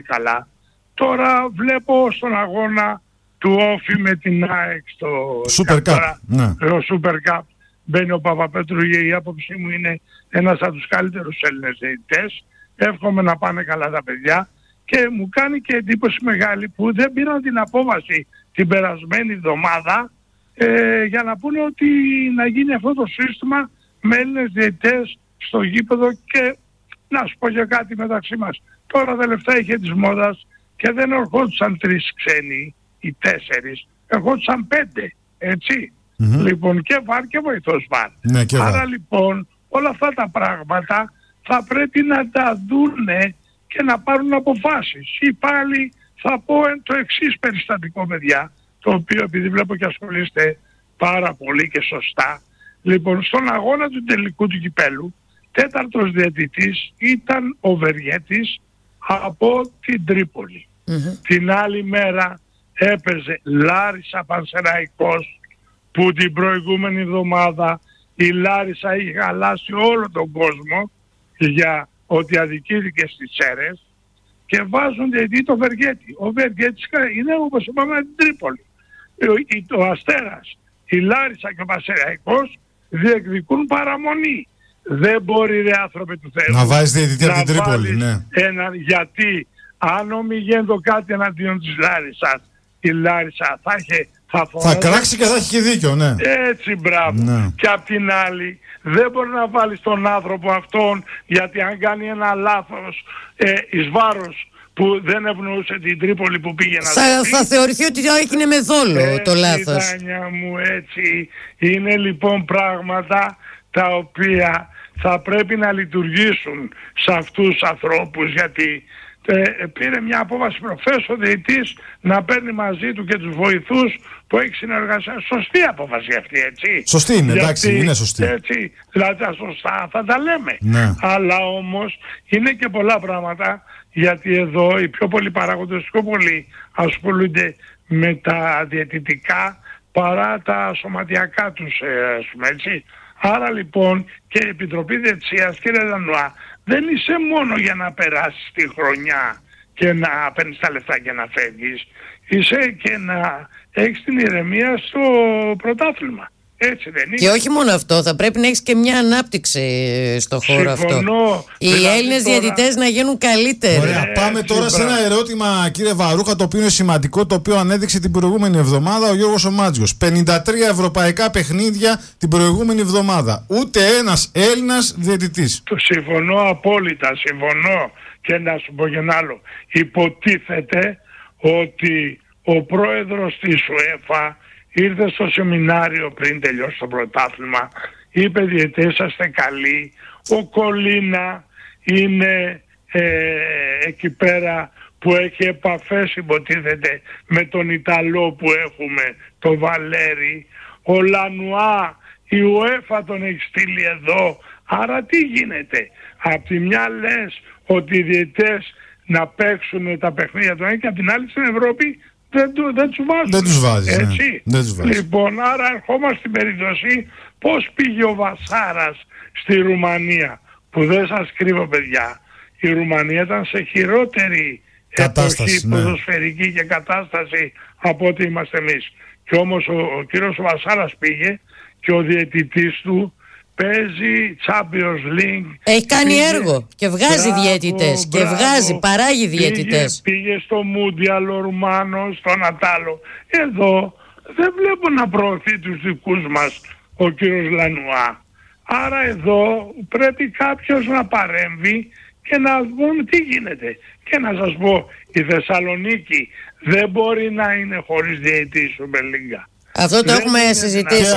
καλά. Τώρα βλέπω στον αγώνα του Όφη με την ΑΕΚ στο Super Cup. Ναι. Το Super Cup μπαίνει ο Παπαπέτρου, η άποψή μου είναι ένας από τους καλύτερους Έλληνες διαιτητές. Εύχομαι να πάνε καλά τα παιδιά και μου κάνει και εντύπωση μεγάλη που δεν πήραν την απόβαση την περασμένη εβδομάδα για να πούνε ότι να γίνει αυτό το σύστημα με Έλληνες διαιτητές στο γήπεδο. Και να σου πω και κάτι μεταξύ μας. Τώρα τα λεφτά είχε της μόδας και δεν ερχόντουσαν 3 ξένοι ή 4, ερχόντουσαν 5, έτσι. Λοιπόν, και βαρ και βοηθός βαρ. Ναι, και άρα λοιπόν όλα αυτά τα πράγματα θα πρέπει να τα δούνε και να πάρουν αποφάσεις. Ή πάλι θα πω το εξής περιστατικό, παιδιά, το οποίο επειδή βλέπω και ασχολείστε πάρα πολύ και σωστά. Λοιπόν, στον αγώνα του τελικού του κυπέλου, 4ος διαιτητής ήταν ο Βεργέτης από την Τρίπολη. Την άλλη μέρα έπαιζε Λάρισα Πανσεραϊκός, που την προηγούμενη εβδομάδα η Λάρισα είχε χαλάσει όλο τον κόσμο για ότι αδικήθηκε στις Σέρρες, και βάζουν διαιτητή το Βεργέτη. Ο Βεργέτης είναι, όπως είπαμε, την Τρίπολη. Ο Αστέρας, η Λάρισα και ο Πανσεραϊκός διεκδικούν παραμονή. Δεν μπορεί, ρε άνθρωποι του Θεού, να βάζει διαιτητή από την Τρίπολη, ναι. Γιατί αν ομιγέντο κάτι εναντίον της Λάρισας, η Λάρισα θα κράξει και θα έχει και δίκιο, ναι. Έτσι, μπράβο. Ναι. Και απ' την άλλη δεν μπορεί να βάλει τον άνθρωπο αυτόν, γιατί αν κάνει ένα λάθος εις βάρος που δεν ευνοούσε την Τρίπολη που πήγε να θα θεωρηθεί ότι έγινε με δόλο το λάθος. Τάνια μου, έτσι. Είναι λοιπόν πράγματα τα οποία θα πρέπει να λειτουργήσουν σε αυτούς τους ανθρώπους, γιατί πήρε μια απόφαση προχθές ο διαιτητής να παίρνει μαζί του και τους βοηθούς που έχει συνεργασία. Σωστή απόφαση αυτή, έτσι. Σωστή είναι, εντάξει, είναι σωστή. Έτσι, δηλαδή τα σωστά θα τα λέμε. Ναι. Αλλά όμως είναι και πολλά πράγματα, γιατί εδώ οι πιο πολλοί παράγοντες πιο πολλοί ασχολούνται με τα διαιτητικά παρά τα σωματιακά τους, ας πούμε, έτσι. Άρα λοιπόν και η Επιτροπή Διαιτησίας, κύριε Λανουά, δεν είσαι μόνο για να περάσεις τη χρονιά και να παίρνεις τα λεφτά και να φεύγεις. Είσαι και να έχεις την ηρεμία στο πρωτάθλημα. Έτσι δεν είναι? Και όχι μόνο αυτό, θα πρέπει να έχεις και μια ανάπτυξη στο χώρο αυτό. Οι δηλαδή Έλληνες διαιτητές να γίνουν καλύτεροι. Ωραία, πάμε τώρα σε ένα ερώτημα, κύριε Βαρούχα, το οποίο είναι σημαντικό, το οποίο ανέδειξε την προηγούμενη εβδομάδα ο Γιώργος Ομάτζιος. 53 ευρωπαϊκά παιχνίδια την προηγούμενη εβδομάδα. Ούτε ένας Έλληνας διαιτητής. Το συμφωνώ απόλυτα, συμφωνώ. Και να σου πω και ένα άλλο. Υποτίθεται ότι ο πρόεδρος της UEFA ήρθε στο σεμινάριο πριν τελειώσει το πρωτάθλημα, είπε διαιτητές είσαστε καλοί, ο Κολίνα είναι εκεί πέρα που έχει επαφές υποτίθεται με τον Ιταλό που έχουμε, τον Βαλέρη, ο Λανουά, η UEFA τον έχει στείλει εδώ. Άρα τι γίνεται? Απ' τη μια λες ότι οι διαιτητές να παίξουν τα παιχνίδια του και απ' την άλλη στην Ευρώπη δεν τους βάζουν. Δεν τους βάζει. Έτσι. Ναι. Δεν τους βάζει. Λοιπόν, άρα ερχόμαστε στην περίπτωση πώς πήγε ο Βασάρας στη Ρουμανία, που δεν σας κρύβω, παιδιά. Η Ρουμανία ήταν σε χειρότερη εποχή ποδοσφαιρική και κατάσταση από ό,τι είμαστε εμείς. Και όμως ο κύριος Βασάρας πήγε και ο διαιτητής του παίζει Champions League. Έχει κάνει έργο και βγάζει διαιτητές και παράγει διαιτητές. Πήγε στο Μούντιαλ ο Ρουμάνος, στον Ατάλο. Εδώ δεν βλέπω να προωθεί τους δικούς μας ο κύριος Λανουά. Άρα εδώ πρέπει κάποιος να παρέμβει και να δούμε τι γίνεται. Και να σας πω, η Θεσσαλονίκη δεν μπορεί να είναι χωρίς διαιτητή Super League. Αυτό το έχουμε συζητήσει.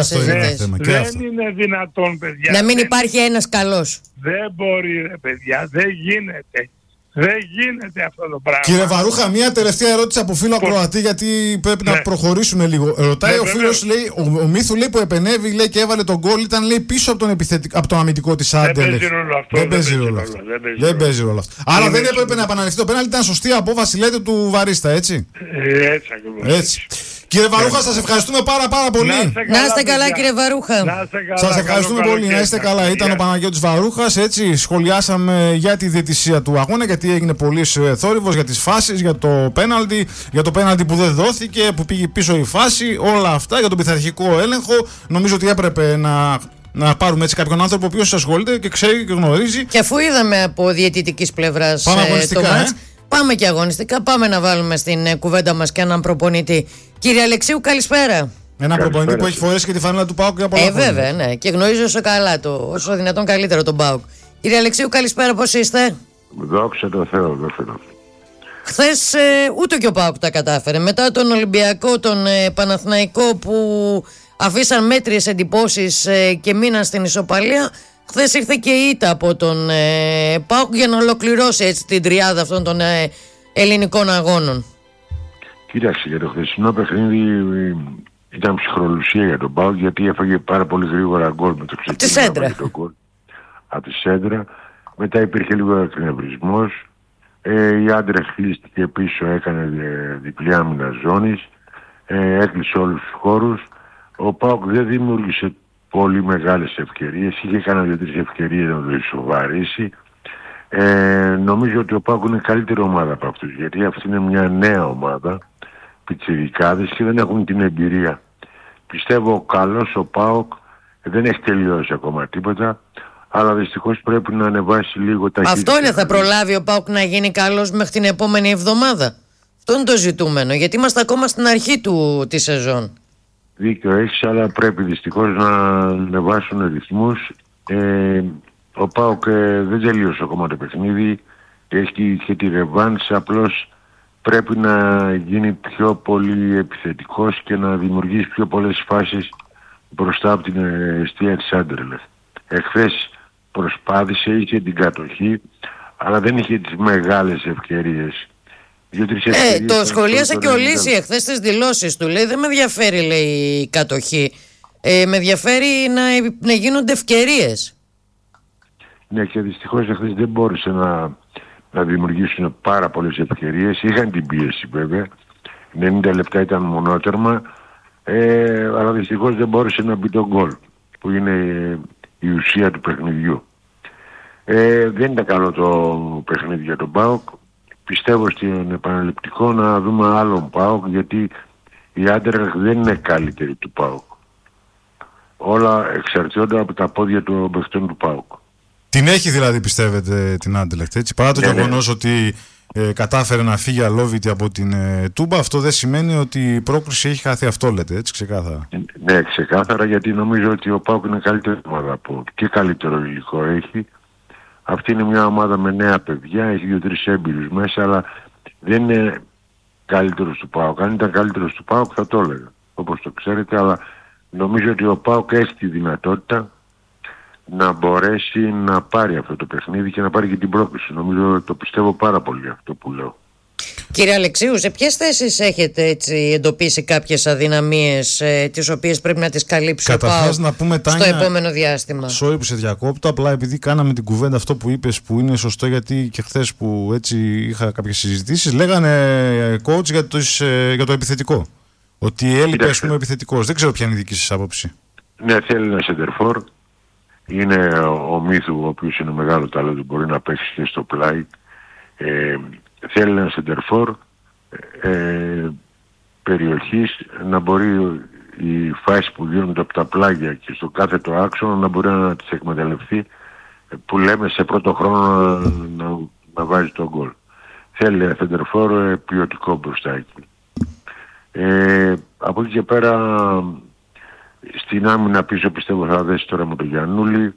Δεν είναι δυνατόν, παιδιά. Να μην υπάρχει ένας καλός. Δεν μπορεί, ρε παιδιά, δεν γίνεται. Δεν γίνεται αυτό το πράγμα. Κύριε Βαρούχα, μια τελευταία ερώτηση από φίλο ακροατή, γιατί πρέπει να προχωρήσουμε λίγο. Ρωτάει ο φίλος, λέει, ο Μίθου λέει, που επενέβη, λέει, και έβαλε τον γκολ, ήταν, λέει, πίσω από τον αμυντικό της Άντερλεχτ. Δεν παίζει ρόλο αυτό. Δεν παίζει ρόλο αυτό. Άρα δεν έπρεπε να επαναληφθεί το πέναλτι, ήταν σωστή απόφαση, λέτε, του Βαρίστα, έτσι. Έτσι ακριβώς. Έτσι. Κύριε Βαρούχα, σας ευχαριστούμε πάρα πολύ. Να είστε καλά, κύριε Βαρούχα. Σας ευχαριστούμε πολύ. Να είστε καλά. Ήταν ο Παναγιώτης Βαρούχας. Έτσι, σχολιάσαμε για τη διαιτησία του αγώνα, γιατί έγινε πολύς θόρυβος, για τις φάσεις, για το πέναλτι, που δεν δόθηκε, που πήγε πίσω η φάση, όλα αυτά, για τον πειθαρχικό έλεγχο. Νομίζω ότι έπρεπε να πάρουμε έτσι κάποιον άνθρωπο ο οποίος ασχολείται και ξέρει και γνωρίζει. Και αφού είδαμε από διαιτητικής πλευράς το μάτς, πάμε και αγωνιστικά. Πάμε να βάλουμε στην κουβέντα μας και έναν προπονητή. Κύριε Αλεξίου, καλησπέρα. Έναν προπονητή που έχει φορέσει και τη φανέλα του ΠΑΟΚ για πολλά χρόνια. Βέβαια, ναι, και γνωρίζει όσο καλά, όσο δυνατόν καλύτερο τον ΠΑΟΚ. Κύριε Αλεξίου, καλησπέρα, πώς είστε? Δόξα τω Θεώ, δόξα. Χθες ούτε και ο ΠΑΟΚ τα κατάφερε. Μετά τον Ολυμπιακό, τον Παναθηναϊκό που αφήσαν μέτριες εντυπώσεις και μείναν στην ισοπαλία, χθες ήρθε και η ήττα από τον ΠΑΟΚ για να ολοκληρώσει έτσι την τριάδα αυτών των ελληνικών αγώνων. Κοίταξε, για το χθεσινό παιχνίδι ήταν ψυχρολουσία για τον ΠΑΟΚ, γιατί έφαγε πάρα πολύ γρήγορα γκολ με το ξεκίνημα. Από τη σέντρα. Μετά υπήρχε λίγο εκνευρισμός. Η Άντρας χλίστηκε πίσω, έκανε διπλή άμυνα ζώνης, έκλεισε όλους τους χώρους. Ο ΠΑΟΚ δεν δημιούργησε πολύ μεγάλες ευκαιρίες, είχε κάνει 2-3 ευκαιρίες να το ισοβαρήσει. Νομίζω ότι ο ΠΑΟΚ είναι καλύτερη ομάδα από αυτούς, γιατί αυτή είναι μια νέα ομάδα, πιτσιρικάδες, και δεν έχουν την εμπειρία. Πιστεύω καλός ο ΠΑΟΚ, δεν έχει τελειώσει ακόμα τίποτα, αλλά δυστυχώς πρέπει να ανεβάσει λίγο τα χέρια. Αυτό είναι, θα προλάβει ο ΠΑΟΚ να γίνει καλός μέχρι την επόμενη εβδομάδα? Αυτό είναι το ζητούμενο, γιατί είμαστε ακόμα στην αρχή της σεζόν. Δίκιο έχεις, αλλά πρέπει δυστυχώς να ανεβάσουν ρυθμούς. Ο ΠΑΟΚ δεν τελείωσε ακόμα το παιχνίδι, έχει και τη ρεβάνς, απλώς πρέπει να γίνει πιο πολύ επιθετικός και να δημιουργήσει πιο πολλές φάσεις μπροστά από την αιστεία της Άντερλεχτ. Εχθές προσπάθησε, είχε την κατοχή, αλλά δεν είχε τις μεγάλες ευκαιρίες. Το σχολίασε και ο Λύση εχθές στις δηλώσεις του. Λέει, δεν με ενδιαφέρει, λέει, η κατοχή. Με ενδιαφέρει να γίνονται ευκαιρίες. Ναι, και δυστυχώς εχθές δεν μπόρεσε να δημιουργήσουν πάρα πολλές ευκαιρίες. Είχαν την πίεση βέβαια. 90 λεπτά ήταν μονότερμα. Αλλά δυστυχώς δεν μπόρεσε να μπει τον γκολ, που είναι η ουσία του παιχνιδιού. Δεν ήταν καλό το παιχνίδι για τον ΠΑΟΚ. Πιστεύω στην επαναληπτικό να δούμε άλλον ΠΑΟΚ, γιατί η Άντερλεχτ δεν είναι καλύτερη του ΠΑΟΚ. Όλα εξαρτιόνται από τα πόδια των παιχτών του ΠΑΟΚ. Την έχει δηλαδή, πιστεύετε, την Άντερλεχτ, έτσι? Παρά το γεγονός ότι κατάφερε να φύγει αλόβητη από την Τούμπα, αυτό δεν σημαίνει ότι η πρόκριση έχει χάθει, αυτό λέτε, έτσι, ξεκάθαρα? Ναι, ξεκάθαρα, γιατί νομίζω ότι ο ΠΑΟΚ είναι καλύτερη ομάδα από και καλύτερο υλικό έχει. Αυτή είναι μια ομάδα με νέα παιδιά, έχει 2-3 έμπειρους μέσα, αλλά δεν είναι καλύτερος του ΠΑΟΚ. Αν ήταν καλύτερος του ΠΑΟΚ θα το έλεγα, όπως το ξέρετε, αλλά νομίζω ότι ο ΠΑΟΚ έχει τη δυνατότητα να μπορέσει να πάρει αυτό το παιχνίδι και να πάρει και την πρόκληση. Νομίζω, το πιστεύω πάρα πολύ αυτό που λέω. Κύριε Αλεξίου, σε ποιες θέσεις έχετε έτσι εντοπίσει κάποιες αδυναμίες τις οποίες πρέπει να τις καλύψει ο ΠΑΟΚ να πούμε, Τάνια, στο επόμενο διάστημα? Sorry που σε διακόπτω, απλά επειδή κάναμε την κουβέντα αυτό που είπες, που είναι σωστό, γιατί και χθες που έτσι είχα κάποιες συζητήσεις λέγανε coach για το επιθετικό, ότι έλειπε, ας πούμε, επιθετικός. Δεν ξέρω ποια είναι η δική σας άποψη. Ναι, θέλει ένα σεντερφόρ. Είναι ο Μύθου, ο οποίος είναι μεγάλο ταλέντο, μπορεί να παίξει και στο πλάι. Θέλει ένα σεντερφόρ περιοχής, να μπορεί οι φάσεις που δίνονται από τα πλάγια και στο κάθε το άξονα να μπορεί να τις εκμεταλλευτεί, που λέμε σε πρώτο χρόνο να βάζει τον γκολ. Θέλει ένα σεντερφόρ ποιοτικό μπροστά εκεί. Από εκεί και πέρα στην άμυνα πίσω πιστεύω θα δέσει τώρα με τον Γιαννούλη.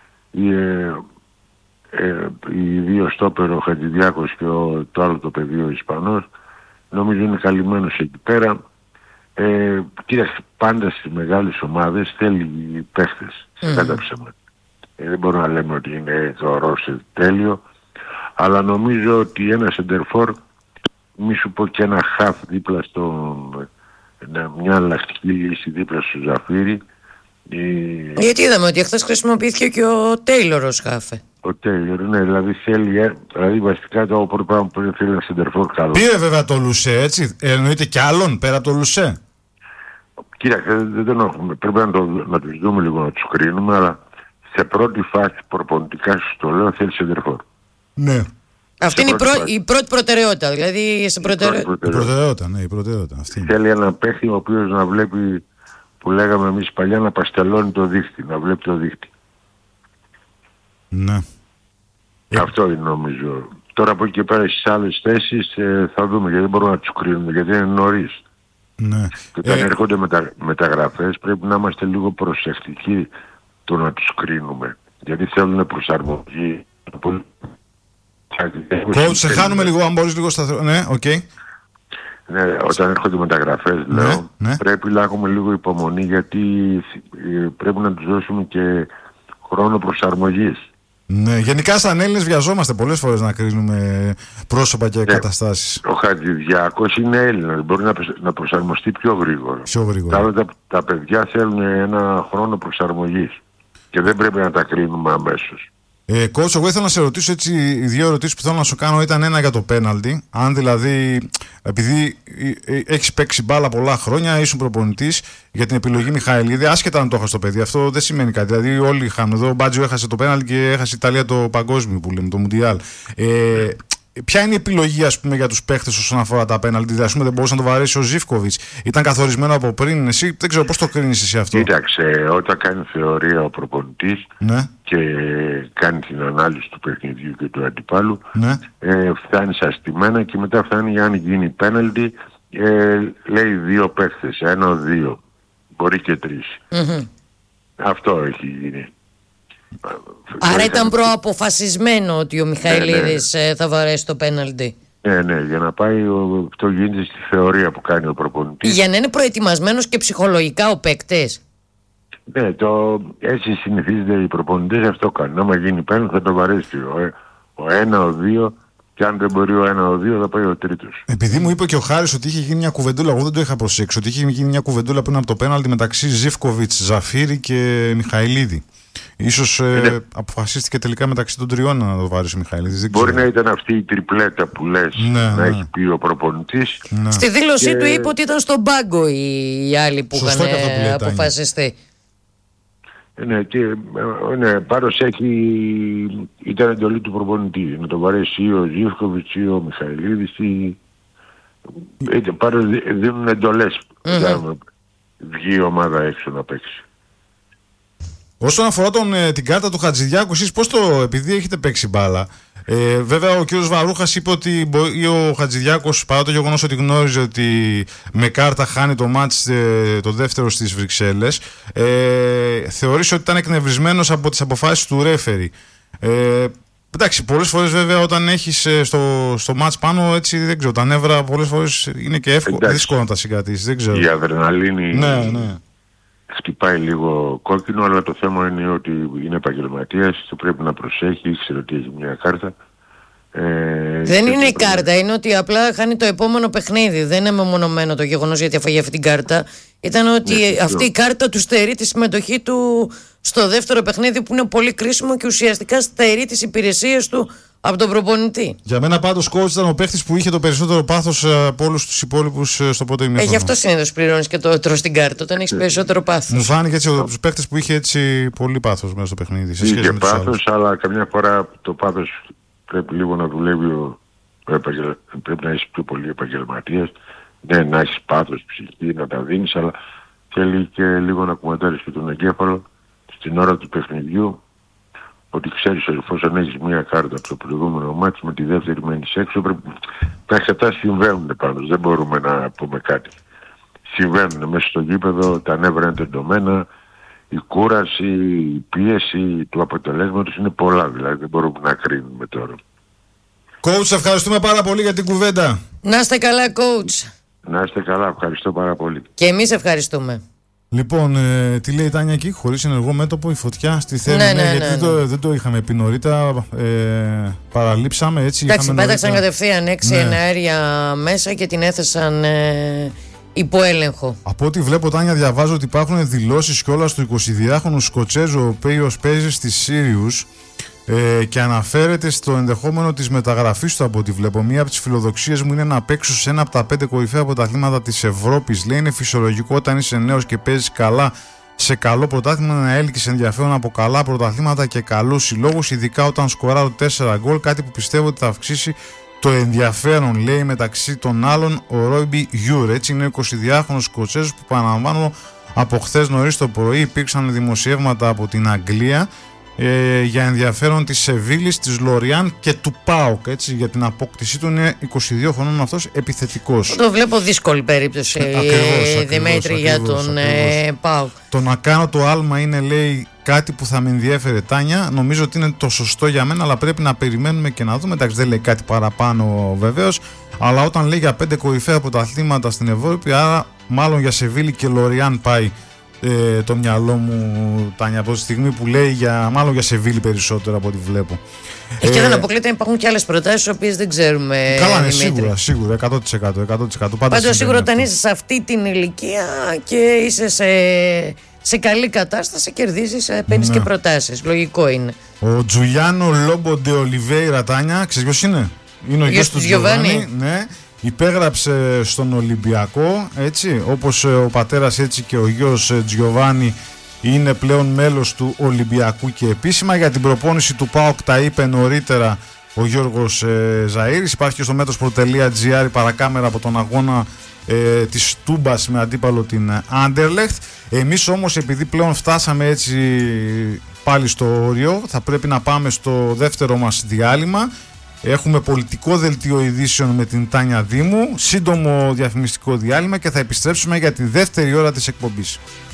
Οι δύο στόπερ, ο Χατζηδιάκος και το άλλο το παιδί, ο Ισπανός, νομίζω είναι καλυμμένος εκεί πέρα. Κοίταξε, πάντα στις μεγάλες ομάδες θέλει παίχτες, κατά ψέματα. Δεν μπορούμε να λέμε ότι είναι το ρόστερ τέλειο, αλλά νομίζω ότι ένα σεντερφόρ, μη σου πω και ένα χαφ δίπλα μια αλλακτική λύση δίπλα στο Ζαφύρι. Γιατί είδαμε ότι χθες χρησιμοποιήθηκε και ο Τέιλορ ως χάφε. Ο Τέιλορ, ναι, δηλαδή θέλει, δηλαδή βασικά το πρώτο πράγμα που θέλει ένα σεντερφόρ καλό. Πήρε βέβαια το Λουσέ, έτσι, εννοείται κι άλλον πέρα από το Λουσέ. Κοίταξε, δεν έχουμε. Πρέπει να τους δούμε λίγο, να τους κρίνουμε, αλλά σε πρώτη φάση προπονητικά σου το λέω, θέλει σεντερφόρ. Ναι. Αυτή είναι η πρώτη προτεραιότητα. Δηλαδή σε προτεραιότητα, ναι, η προτεραιότητα. Αυτή. Θέλει ένα παίχτη ο οποίος να βλέπει, που λέγαμε εμείς παλιά, να παστελώνει το δίχτυ, να βλέπει το δίχτυ. Ναι. Αυτό είναι νομίζω. Τώρα από εκεί και πέρα στις άλλες θέσεις θα δούμε, γιατί δεν μπορούμε να τους κρίνουμε, γιατί είναι νωρίς. Ναι. Και όταν έρχονται μεταγραφές πρέπει να είμαστε λίγο προσεκτικοί το να τους κρίνουμε. Γιατί θέλουν προσαρμογή. Coach, σε χάνουμε λίγο, αν μπορείς λίγο σταθερό. Ναι, οκ. Ναι, όταν έρχονται μεταγραφές, λέω, πρέπει να έχουμε λίγο υπομονή, γιατί πρέπει να τους δώσουμε και χρόνο προσαρμογής. Ναι, γενικά σαν Έλληνες βιαζόμαστε πολλές φορές να κρίνουμε πρόσωπα και καταστάσεις. Ο Χατζηδιάκος είναι Έλληνας, μπορεί να προσαρμοστεί πιο γρήγορα. Τα παιδιά θέλουν ένα χρόνο προσαρμογής και δεν πρέπει να τα κρίνουμε αμέσως. Coach, εγώ ήθελα να σε ρωτήσω έτσι, οι δύο ερωτήσεις που θέλω να σου κάνω ήταν ένα για το πέναλτι. Αν δηλαδή, επειδή έχεις παίξει μπάλα πολλά χρόνια, ήσουν προπονητής για την επιλογή Μιχαηλίδη, άσχετα αν το έχασε το παιδί, αυτό δεν σημαίνει κάτι. Δηλαδή, όλοι είχαμε εδώ. Ο Μπάτζιο έχασε το πέναλτι και έχασε η Ιταλία το παγκόσμιο που λέμε, το Μουντιάλ. Ποια είναι η επιλογή, ας πούμε, για τους παίχτες όσον αφορά τα πέναλτι? Δηλαδή, δεν μπορούσε να το βαρέσει ο Ζίβκοβιτς. Ήταν καθορισμένο από πριν. Εσύ δεν ξέρω πώς το κρίνεις εσύ αυτό. Κοίταξε, όταν κάνει θεωρία ο προπονητής, ναι, και κάνει την ανάλυση του παιχνιδιού και του αντιπάλου, ναι, φτάνει στα στημένα και μετά φτάνει, αν γίνει πέναλτι, λέει δύο παίχτες, 1-2, μπορεί και 3. Mm-hmm. Αυτό έχει γίνει. Άρα ήταν προαποφασισμένο ότι ο Μιχαηλίδης θα βαρέσει το πέναλτι. Ναι, για να πάει, αυτό γίνεται στη θεωρία που κάνει ο προπονητής. Για να είναι προετοιμασμένος και ψυχολογικά ο παίκτης. Ναι, έτσι συνηθίζεται οι προπονητές, αυτό κάνουν. Άμα γίνει πέναλτι θα το βαρέσει ο 1, ο 2, και αν δεν μπορεί ο 1, ο 2 θα πάει ο τρίτος. Επειδή μου είπε και ο Χάρης ότι είχε γίνει μια κουβεντούλα, εγώ δεν το είχα προσέξει, ότι είχε γίνει μια κουβεντούλα πριν από το πέναλτι μεταξύ Ζίβκοβιτς, Ζαφίρη και Μιχαηλίδη. Ίσως αποφασίστηκε τελικά μεταξύ των τριών να το βάρει ο Μιχαηλίδης. Μπορεί να ήταν αυτή η τριπλέτα που λες, να έχει πει ο προπονητής. Ναι. Στη δήλωσή του είπε ότι ήταν στον πάγκο οι άλλοι που είχαν αποφασιστεί. Ναι, πάντως ήταν εντολή του προπονητή. Να το βαρέσει ή ο Ζίβκοβιτς ή ο Μιχαηλίδης. Πάντως δίνουν εντολές. Βγει η ομάδα έξω να παίξει. Όσον αφορά την κάρτα του Χατζηδιάκου, εσείς πώς επειδή έχετε παίξει μπάλα, βέβαια ο κύριος Βαρούχας είπε ότι ο Χατζηδιάκος, παρά το γεγονός ότι γνώριζε ότι με κάρτα χάνει το μάτς το δεύτερο στις Βρυξέλλες, θεωρήσε ότι ήταν εκνευρισμένος από τις αποφάσεις του ρέφερι. Εντάξει, πολλές φορές βέβαια όταν έχεις στο μάτς πάνω, έτσι δεν ξέρω, τα νεύρα πολλές φορές είναι και δύσκολο να τα συγκρατήσεις, δεν ξέρω. Η αδρεναλίνη... Ναι. Χτυπάει λίγο κόκκινο, αλλά το θέμα είναι ότι είναι επαγγελματίας και πρέπει να προσέχει, ήξερε ότι έχει μια κάρτα. Δεν είναι η κάρτα, είναι ότι απλά χάνει το επόμενο παιχνίδι. Δεν είναι μεμονωμένο το γεγονός γιατί έφαγε αυτή την κάρτα. Ήταν ότι αυτή η κάρτα του στερεί τη συμμετοχή του στο δεύτερο παιχνίδι, που είναι πολύ κρίσιμο και ουσιαστικά στερεί τις υπηρεσίες του από τον προπονητή. Για μένα πάντως coach ήταν ο παίχτης που είχε το περισσότερο πάθος από όλους τους υπόλοιπους στο πρώτο ημίχρονο. Γι' αυτό συνήθως πληρώνεις και το τρως την κάρτα, όταν έχεις περισσότερο πάθος. Μου φάνηκε έτσι ο παίχτης που είχε έτσι πολύ πάθος μέσα στο παιχνίδι. Είχε πάθος, αλλά καμιά φορά το πάθος πρέπει λίγο να δουλεύει. Πρέπει να είσαι πιο πολύ επαγγελματίας. Ναι, να έχεις πάθος, ψυχή, να τα δίνεις, αλλά θέλει και λίγο να κουμαντάρεις και τον εγκέφαλο στην ώρα του παιχνιδιού. Ότι ξέρεις ότι εφόσον έχεις μια κάρτα από το προηγούμενο μάτς, με τη δεύτερη μένεις έξω. Τα αυτά συμβαίνουν πάντως, δεν μπορούμε να πούμε κάτι. Συμβαίνουν μέσα στο γήπεδο, τα νεύρα είναι τεντωμένα, η κούραση, η πίεση του αποτελέσματος είναι πολλά, δηλαδή δεν μπορούμε να κρίνουμε τώρα. Coach, ευχαριστούμε πάρα πολύ για την κουβέντα. Να είστε καλά, coach. Να είστε καλά, ευχαριστώ πάρα πολύ. Και εμείς ευχαριστούμε. Λοιπόν, τι λέει η Τάνια εκεί, χωρίς ενεργό μέτωπο η φωτιά στη Θέλη, γιατί δεν το είχαμε πει νωρίτερα, παραλείψαμε έτσι. Εντάξει, πέταξαν κατευθείαν 6 εναέρια μέσα και την έθεσαν υπό έλεγχο. Από ό,τι βλέπω, Τάνια, διαβάζω ότι υπάρχουν δηλώσεις κιόλας του 22χρονου Σκοτσέζου, ο οποίος παίζει στη Sirius, και αναφέρεται στο ενδεχόμενο της μεταγραφής του από ό,τι βλέπω. Μία από τις φιλοδοξίες μου είναι να παίξω σε ένα από τα 5 κορυφαία πρωταθλήματα της Ευρώπης. Λέει, είναι φυσιολογικό όταν είσαι νέος και παίζεις καλά σε καλό πρωτάθλημα να έλκεις ενδιαφέρον από καλά πρωταθλήματα και καλούς συλλόγους, ειδικά όταν σκοράρω 4 γκολ, κάτι που πιστεύω ότι θα αυξήσει το ενδιαφέρον, λέει, μεταξύ των άλλων ο Ρόιμπι Γιούρ. Έτσι είναι ο 22χρονος Σκοτσέζος που, παραλαμβάνω, από χθες νωρίς το πρωί υπήρξαν δημοσιεύματα από την Αγγλία για ενδιαφέρον της Σεβίλης, της Λοριάν και του ΠΑΟΚ, έτσι, για την απόκτησή του. Είναι 22 χρονών αυτός, επιθετικός. Το βλέπω δύσκολη περίπτωση, Δημήτρη, για τον ΠΑΟΚ. Το να κάνω το άλμα είναι, λέει, κάτι που θα με ενδιέφερε, Τάνια. Νομίζω ότι είναι το σωστό για μένα, αλλά πρέπει να περιμένουμε και να δούμε. Εντάξει, δεν λέει κάτι παραπάνω βεβαίως, αλλά όταν λέει για 5 κορυφαία πρωταθλήματα στην Ευρώπη, άρα μάλλον για Σεβίλη και Λοριάν πάει το μυαλό μου, Τάνια, από τη στιγμή που λέει μάλλον για Σεβίλη περισσότερο από ό,τι βλέπω. Και δεν αποκλείται να υπάρχουν και άλλες προτάσεις, τις οποίες δεν ξέρουμε. Καλά, ναι, σίγουρα, 100%. Πάντως σίγουρα όταν είσαι σε αυτή την ηλικία και είσαι σε καλή κατάσταση, κερδίζεις, παίρνεις και προτάσεις. Λογικό είναι. Ο Τζουλιάνο Λόμπο ντε Ολιβέιρα, Τάνια, ξέρεις ποιος είναι? Είναι ο γιος του Τζιοβάνι. Ναι. Υπέγραψε στον Ολυμπιακό, έτσι, όπως ο πατέρας έτσι και ο γιος Τζιοβάνι είναι πλέον μέλος του Ολυμπιακού και επίσημα. Για την προπόνηση του ΠΑΟΚ τα είπε νωρίτερα ο Γιώργος Ζαΐρης. Υπάρχει και στο μέτρος.gr παρακάμερα από τον αγώνα της Τούμπας με αντίπαλο την Άντερλεχτ. Εμείς όμως, επειδή πλέον φτάσαμε έτσι πάλι στο όριο, θα πρέπει να πάμε στο δεύτερο μας διάλειμμα. Έχουμε πολιτικό δελτίο ειδήσεων με την Τάνια Δήμου, σύντομο διαφημιστικό διάλειμμα και θα επιστρέψουμε για τη δεύτερη ώρα της εκπομπής.